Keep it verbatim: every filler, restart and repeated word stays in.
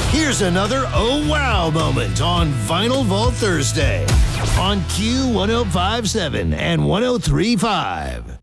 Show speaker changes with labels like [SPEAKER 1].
[SPEAKER 1] Here's another oh wow moment on Vinyl Vault Thursday on Q one oh five point seven and one oh three point five.